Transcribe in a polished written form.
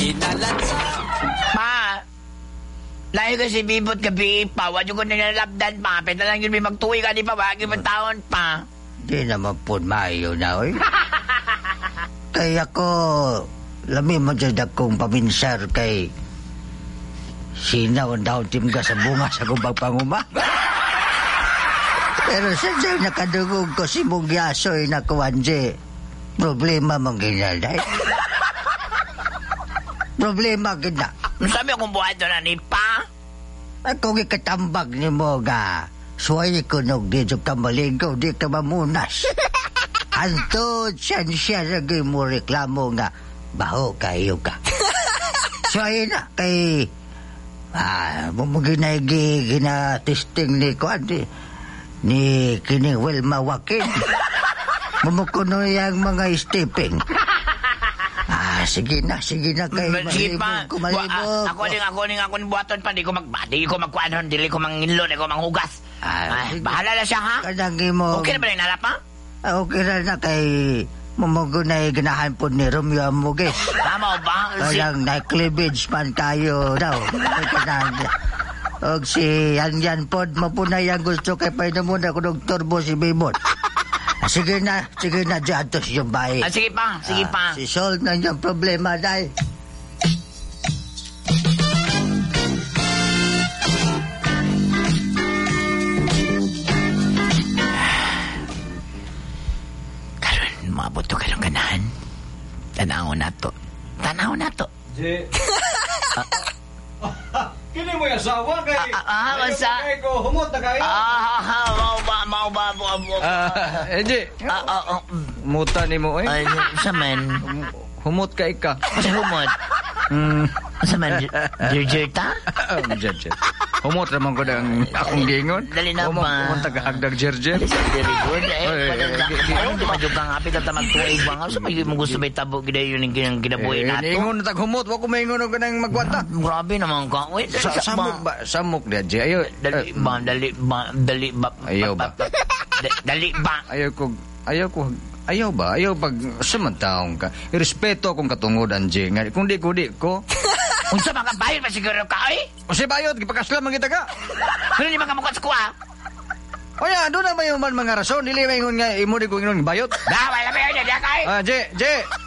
Dinalansa. Pa, layo kasi bibot gabi pa. Wadyo ko nilalabdan pa. Pwede lang yun may magtuwi ka di pa. Wagi mo taon pa. Di naman po maayo na, oy. Kaya ko, lami mo dyan akong paminsar kay sinaw ang daon timga sa bunga sa kumbang panguma. Pero sadya nakadugog ko si Mungyasoy na kuwanje. Problema mong ginalay. Problema gina. Sabi akong buhat doon na ni pa. Kung ikatambag ni mo ga, suway ko nung di ka maligaw, di ka mamunas. Antod siya lagi mo reklamo nga, baho kayo ka. Suway na, kay, gina-testing ni Kuan, ni kining Wilma Joaquin. Mumukuno yung mga stepping. Sige na kay malibog. Ako ning buhaton pa, di ko magkuanon, dili ko manginlo, di ko manghugas. Bahala na siya, ha? Kanangin mo. Okay na ba rin nalap, ha? Okay na kay mumugunay ganahan po ni Romeo Amugues. Tama ba? Kayang na-cleavage man kayo daw. Og si Yan Pod, mapunay ang gusto kay painamuna ko ng turbo si Bimot. Sige na, dyan to si yung bahay. Sige pa. Si Sol na yung problema, day. Karon, maabot to karong ganahan. Tanaw na to. Je. Kini mo yung asawa kay... Masa? Kay ko, humot na kayo. Mau ba. Je. Muta ni mo, eh. Ay, sa man. Humot ka ika. Sa humot. Sa man, jerjerta? Jerjer. Humot naman ko ng akong gingon. Dali na ba? Humot taga-hagdag jerjer. Very good. Ayaw, di madyo kang apit at magtuig ba nga. So, may mo gusto may tabo gida yun yung kinabuhay nato. Ingon na tag-humot. Wako may ingon ka nang magwata. Grabe naman ka. Samok niya, Je. Ayaw. Dali ba? Ayaw ba? Dali ba? Ayaw ba? Ayaw pag samantaong ka. Irespeto akong katungodan, Je. Kung di ko. Unsa mga bayad pa siguro ka, ay? O si bayot, gipakaslam mga kita ka. Ano ni mga mukha sa kuha? O yan, doon na ba yung mga rason? Dili ba yung imo di ko ingon bayot? Wala ba yun? Diya ka, ay? Je.